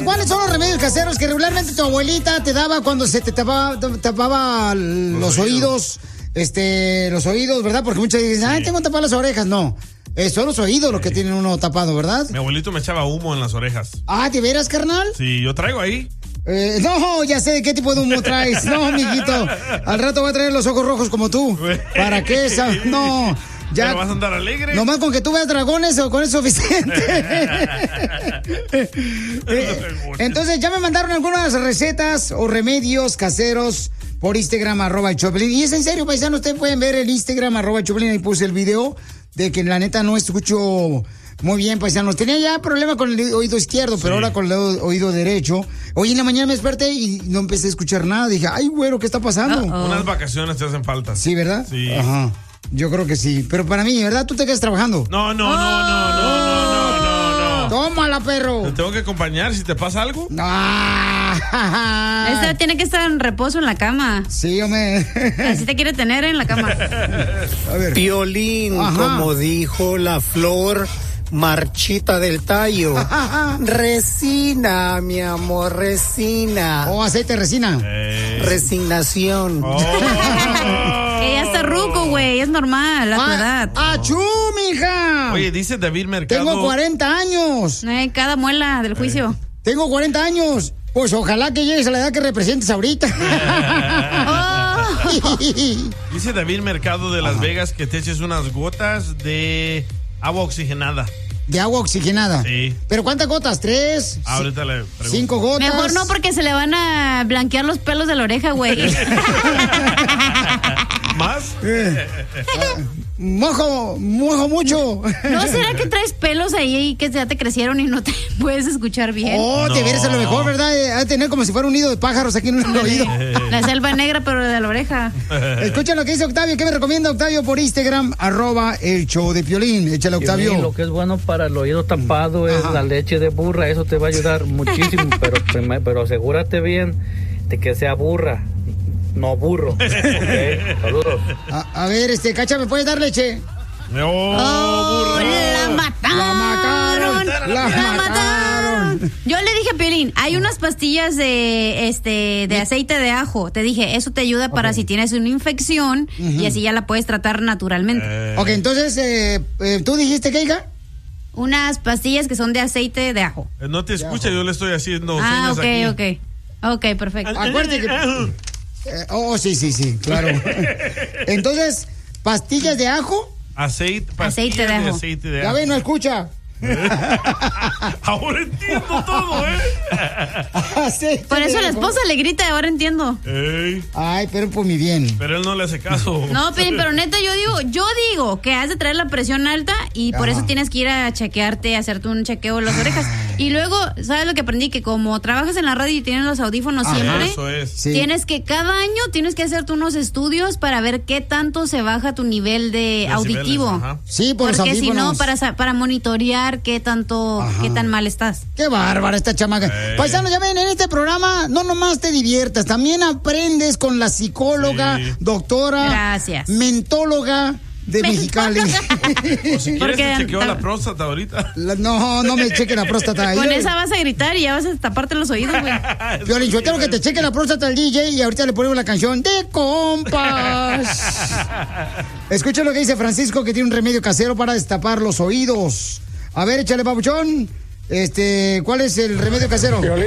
¿cuáles son los remedios caseros que regularmente tu abuelita te daba cuando se te tapaba los oídos? Los oídos, ¿verdad? Porque muchas dicen, ay, tengo tapadas las orejas. No, son los oídos los que tienen uno tapado, ¿verdad? Mi abuelito me echaba humo en las orejas. Ah, ¿de veras, carnal? Sí, yo traigo ahí. No, ya sé de qué tipo de humo traes. No, mijito. Al rato voy a traer los ojos rojos como tú. ¿Para qué? No. Ya. ¿Pero vas a andar alegre? Nomás con que tú veas dragones o con eso es suficiente. Entonces ya me mandaron algunas recetas o remedios caseros por Instagram, @Choplin. Y es en serio, paisano, ustedes pueden ver el Instagram, @Choplin. Ahí puse el video de que la neta no escucho muy bien, paisanos. Tenía ya problema con el oído izquierdo, pero ahora con el oído derecho. Hoy en la mañana me desperté y no empecé a escuchar nada. Dije, ay, güero, ¿qué está pasando? Unas vacaciones te hacen falta. Sí, ¿verdad? Sí. Ajá. Yo creo que sí. Pero para mí, ¿verdad? ¿Tú te quedas trabajando? No. Tómala, perro. ¿Te tengo que acompañar si te pasa algo? No. Esta tiene que estar en reposo en la cama. Sí, hombre. Así te quiere tener en la cama. A ver. Piolín, como dijo la flor marchita del tallo. Resina, mi amor, resina. Aceite de resina. Resignación. Que ya está ruco, güey, es normal, a tu edad. ¡Achú, mija! Oye, dice David Mercado. Tengo 40 años. Cada muela del juicio. Tengo 40 años. Pues ojalá que llegues a la edad que representes ahorita. Dice David Mercado de Las Vegas que te eches unas gotas de agua oxigenada. ¿De agua oxigenada? Sí. ¿Pero cuántas gotas? ¿3? Ahorita le pregunto. 5 gotas. Mejor no, porque se le van a blanquear los pelos de la oreja, güey. ¿Más? Mojo mucho. ¿No será que traes pelos ahí que ya te crecieron y no te puedes escuchar bien? Oh, te veres a lo mejor, ¿verdad? Ha de tener como si fuera un nido de pájaros aquí en el oído. La selva negra, pero de la oreja. Escucha lo que dice Octavio. ¿Qué me recomienda Octavio por Instagram? @el show de Piolín. Échale, Octavio. Piolín, lo que es bueno para el oído tapado es la leche de burra. Eso te va a ayudar muchísimo. pero asegúrate bien de que sea burra. No burro. Okay, saludos. A ver, Cacha, ¿me puedes dar leche? No, la mataron. La mataron. Yo le dije a Piolín, hay unas pastillas de aceite de ajo. Te dije, eso te ayuda para si tienes una infección y así ya la puedes tratar naturalmente. Ok, entonces, ¿tú dijiste qué, hija? Unas pastillas que son de aceite de ajo. No te escucha, yo le estoy haciendo señas aquí. Ok, perfecto. Acuérdate que... sí, claro. Entonces, ¿pastillas de ajo? Aceite de ajo. Ya ve, no escucha. Ahora entiendo todo, Por eso la esposa le grita, ahora entiendo. Ay, pero por mi bien. Pero él no le hace caso. No, pero neta, yo digo que has de traer la presión alta y por eso tienes que ir a chequearte, hacerte un chequeo en las orejas. Y luego, ¿sabes lo que aprendí? Que como trabajas en la radio y tienes los audífonos siempre, eso es. Sí. tienes que cada año tienes que hacerte unos estudios para ver qué tanto se baja tu nivel de auditivo. Ajá. Sí, por los Porque si audífonos. no, para monitorear qué tan mal estás. Qué bárbara esta chamaca. Paisanos, ya ven, en este programa no nomás te diviertas, también aprendes con la psicóloga, doctora, gracias, mentóloga de Mexicali. O si quieres te chequeo la próstata ahorita. No me cheque la próstata. Con esa vas a gritar y ya vas a taparte los oídos, güey. Piolín, yo tengo que te cheque la próstata al DJ y ahorita le ponemos la canción de compas. Escucha lo que dice Francisco, que tiene un remedio casero para destapar los oídos. A ver, échale, papuchón. ¿Cuál es el remedio casero?